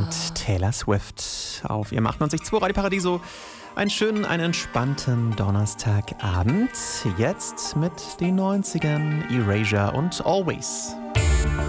Taylor Swift auf ihrem 98.2 Radio Paradiso. Einen schönen, einen entspannten Donnerstagabend. Jetzt mit den 90ern, Erasure und Always.